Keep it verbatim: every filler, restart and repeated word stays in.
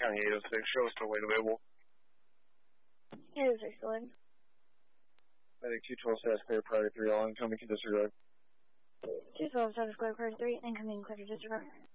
County eight oh six, show still wait available. eight oh six, go ahead. Medic two twelve status clear, priority three, all incoming to disregard. two twelve, status clear, priority three, incoming, clear to disregard.